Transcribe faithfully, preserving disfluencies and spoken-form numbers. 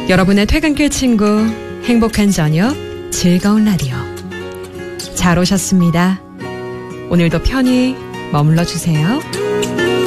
여러분의 퇴근길 친구, 행복한 저녁, 즐거운 라디오. 잘 오셨습니다. 오늘도 편히 머물러 주세요.